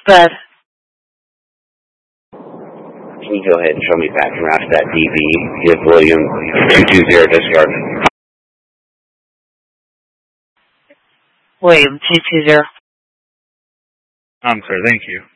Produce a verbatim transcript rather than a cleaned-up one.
bed. Can you go ahead and show me back and route to that D B? Give William two two zero discard. William two two zero. I'm sorry, thank you.